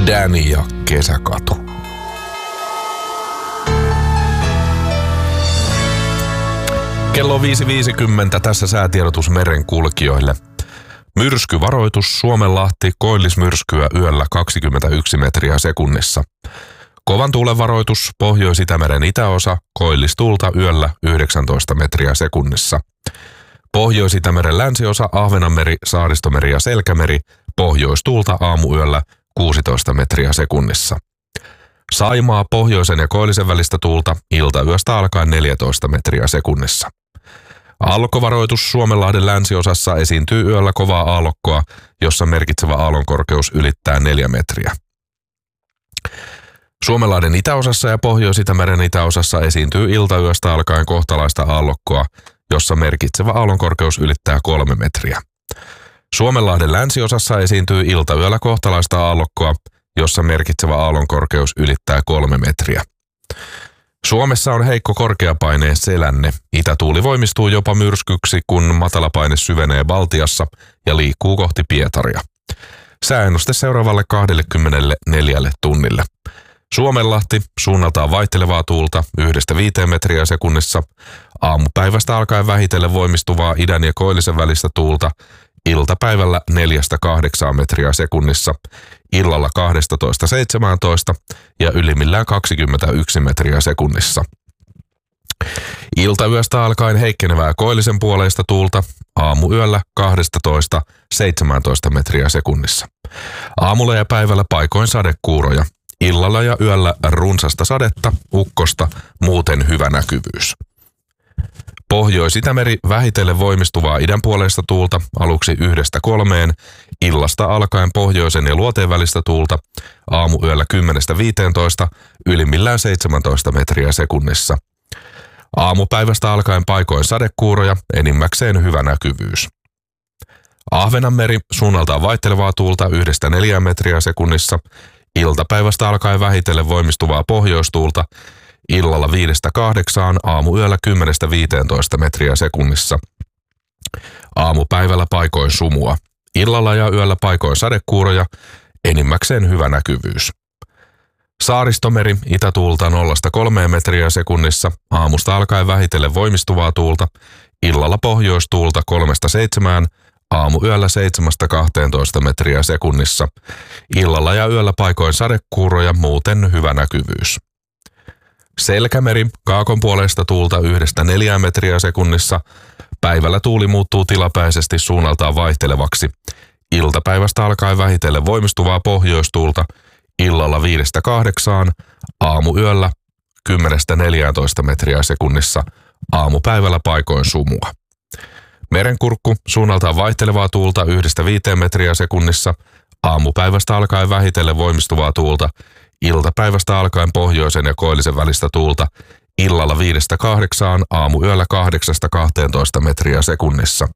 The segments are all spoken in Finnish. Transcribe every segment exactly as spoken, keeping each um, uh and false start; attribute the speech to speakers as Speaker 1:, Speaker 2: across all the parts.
Speaker 1: Danny ja kesäkatu. Kello viisi viisikymmentä, tässä säätiedotus merenkulkijoille. Myrskyvaroitus Suomenlahti, koillismyrskyä yöllä kaksikymmentäyksi metriä sekunnissa. Kovan tuulen varoitus Pohjois-Itämeren itäosa, koillistuulta yöllä yhdeksäntoista metriä sekunnissa. Pohjois-Itämeren länsiosa, Ahvenanmeri, Saaristomeri ja Selkämeri, pohjoistuulta aamuyöllä kuusitoista metriä sekunnissa. Saimaa, pohjoisen ja koillisen välistä tuulta, iltayöstä alkaen neljätoista metriä sekunnissa. Aallokkovaroitus Suomenlahden länsiosassa, esiintyy yöllä kovaa aallokkoa, jossa merkitsevä aallonkorkeus ylittää neljä metriä. Suomenlahden itäosassa ja Pohjois-Itämeren itäosassa esiintyy iltayöstä alkaen kohtalaista aallokkoa, jossa merkitsevä aallonkorkeus ylittää kolme metriä. Suomenlahden länsiosassa esiintyy iltayöllä kohtalaista aallokkoa, jossa merkitsevä aallonkorkeus ylittää kolme metriä. Suomessa on heikko korkeapaineen selänne. Itätuuli voimistuu jopa myrskyksi, kun matalapaine syvenee Baltiassa ja liikkuu kohti Pietaria. Sääennuste seuraavalle kaksikymmentäneljä tunnille. Suomenlahti, suunnaltaan vaihtelevaa tuulta yhdestä viiteen metriä sekunnissa. Aamupäivästä alkaen vähitellen voimistuvaa idän ja koillisen välistä tuulta. Iltapäivällä neljästä kahdeksaan metriä sekunnissa, illalla kaksitoista seitsemäntoista ja ylimmillään kaksikymmentäyksi metriä sekunnissa. Iltayöstä alkaen heikkenevää koillisen puoleista tuulta, aamuyöllä kaksitoista seitsemäntoista metriä sekunnissa. Aamulla ja päivällä paikoin sadekuuroja, illalla ja yöllä runsasta sadetta, ukkosta, muuten hyvä näkyvyys. Pohjois-Itämeri vähitellen voimistuvaa idänpuoleista tuulta aluksi yhdestä kolmeen, illasta alkaen pohjoisen ja luoteen välistä tuulta, aamuyöllä kymmenestä viiteentoista, ylimmillään seitsemäntoista metriä sekunnissa. Aamupäivästä alkaen paikoin sadekuuroja, enimmäkseen hyvä näkyvyys. Ahvenanmeri, suunnaltaan vaihtelevaa tuulta yhdestä neljään metriä sekunnissa, iltapäivästä alkaen vähitellen voimistuvaa pohjoistuulta, illalla viidestä kahdeksaan, aamuyöllä kymmenestä viiteentoista metriä sekunnissa. Aamupäivällä paikoin sumua. Illalla ja yöllä paikoin sadekuuroja, enimmäkseen hyvä näkyvyys. Saaristomeri, itätuulta nollasta kolmeen metriä sekunnissa, aamusta alkaen vähitellen voimistuvaa tuulta, illalla pohjoistuulta kolmesta seitsemään, aamuyöllä seitsemästä kahteentoista metriä sekunnissa. Illalla ja yöllä paikoin sadekuuroja, muuten hyvä näkyvyys. Selkämeri, kaakon puolesta tuulta yhdestä neljään metriä sekunnissa. Päivällä tuuli muuttuu tilapäisesti suunnaltaan vaihtelevaksi. Iltapäivästä alkaen vähitellen voimistuvaa pohjoistuulta. Illalla viidestä kahdeksaan, aamuyöllä kymmenestä neljääntoista metriä sekunnissa. Aamupäivällä paikoin sumua. Merenkurkku, suunnaltaan vaihtelevaa tuulta yhdestä viiteen metriä sekunnissa. Aamupäivästä alkaen vähitellen voimistuvaa tuulta. Iltapäivästä alkaen pohjoisen ja koillisen välistä tuulta, illalla viidestä kahdeksaan, aamuyöllä kahdeksasta kahteentoista metriä sekunnissa.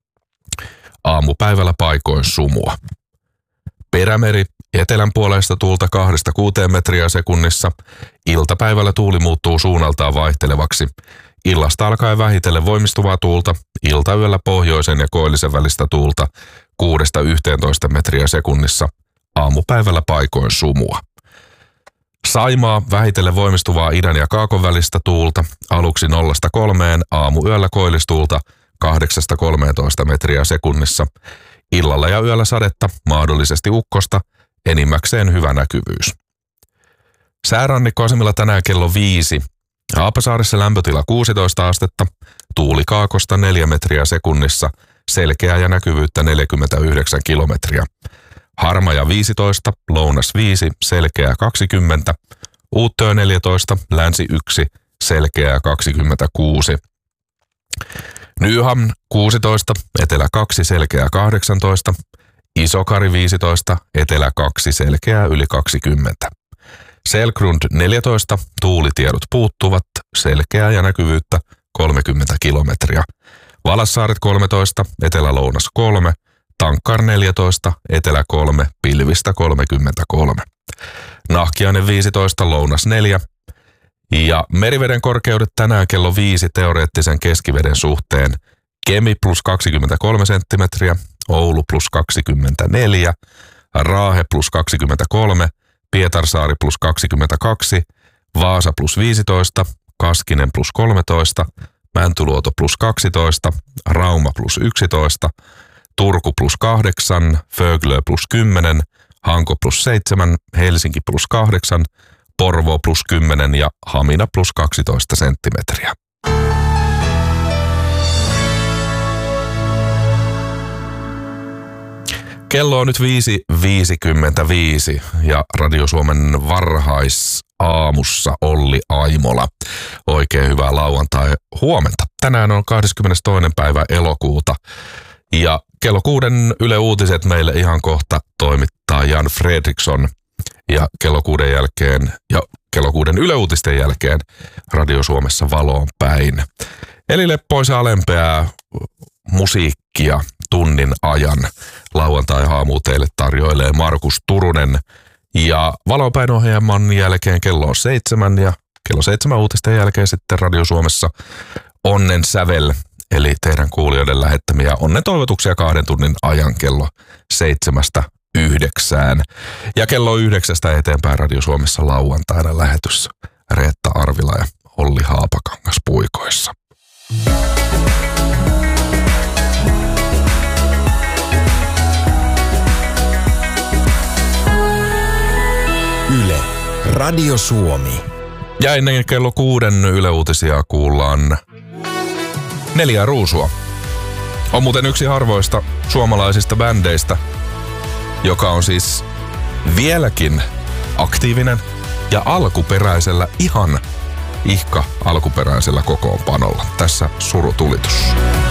Speaker 1: Aamupäivällä paikoin sumua. Perämeri, etelän puolesta tuulta kahdesta kuuteen metriä sekunnissa, iltapäivällä tuuli muuttuu suunnaltaan vaihtelevaksi. Illasta alkaen vähitellen voimistuvaa tuulta, iltayöllä pohjoisen ja koillisen välistä tuulta, kuudesta yhteentoista metriä sekunnissa, aamupäivällä paikoin sumua. Saimaa, vähitellen voimistuvaa idän ja kaakon välistä tuulta, aluksi nollasta kolmeen, aamuyöllä koillistuulta kahdeksasta kolmeentoista metriä sekunnissa. Illalla ja yöllä sadetta, mahdollisesti ukkosta, enimmäkseen hyvä näkyvyys. Säärannikkoasemilla tänään kello viisi. Haapasaaressa lämpötila kuusitoista astetta, tuuli kaakosta neljä metriä sekunnissa, selkeää ja näkyvyyttä neljäkymmentäyhdeksän kilometriä. Harmaja viisitoista, lounas viisi, selkeää kaksikymmentä, Uuttöö neljätoista, länsi yksi, selkeää kaksikymmentäkuusi. Nyham kuusitoista, etelä kaksi, selkeää kahdeksantoista, Isokari viisitoista, etelä kaksi, selkeää yli kaksikymmentä. Selgrund neljätoista, tuulitiedot puuttuvat, selkeää ja näkyvyyttä kolmekymmentä kilometriä. Valassaaret kolmetoista, etelä-lounas kolme, Tankkar neljätoista, etelä kolme, pilvistä kolmekymmentäkolme. Nahkiainen viisitoista, lounas neljä. Ja meriveden korkeudet tänään kello viisi teoreettisen keskiveden suhteen. Kemi plus kaksikymmentäkolme senttimetriä, Oulu plus kaksikymmentäneljä, Raahe plus kaksikymmentäkolme, Pietarsaari plus kaksikymmentäkaksi, Vaasa plus viisitoista, Kaskinen plus kolmetoista, Mäntyluoto plus kaksitoista, Rauma plus yksitoista, Turku plus kahdeksan, Föglö plus kymmenen, Hanko plus seitsemän, Helsinki plus kahdeksan, Porvoo plus kymmenen ja Hamina plus kaksitoista senttimetriä. Kello on nyt viisi viisikymmentäviisi ja Radio Suomen varhaisaamussa Olli Aimola. Oikein hyvää lauantai huomenta. Tänään on kahdeskymmenestoinen päivä elokuuta ja kello kuuden Yle Uutiset meille ihan kohta toimittaa Jan Fredriksson. Ja kello kuuden jälkeen ja kello kuuden Yle Uutisten jälkeen Radio Suomessa Valoon päin. Eli leppoisa alempeää musiikkia tunnin ajan. Lauantai-haamu teille tarjoilee Markus Turunen. Ja Valoon päin ohjelman jälkeen kello on seitsemän ja kello seitsemän uutisten jälkeen sitten Radio Suomessa Onnen sävel. Eli teidän kuulijoiden lähettämiä onnen toivotuksia kahden tunnin ajan kello seitsemästä yhdeksään. Ja kello yhdeksästä eteenpäin Radio Suomessa lauantaina lähetys Reetta Arvila ja Olli Haapakangas puikoissa.
Speaker 2: Yle, Radio Suomi.
Speaker 1: Ja ennen kello kuuden Yle Uutisia kuullaan Neljää ruusua. On muuten yksi harvoista suomalaisista bändeistä, joka on siis vieläkin aktiivinen ja alkuperäisellä, ihan ihka alkuperäisellä kokoonpanolla. Tässä surutulitus.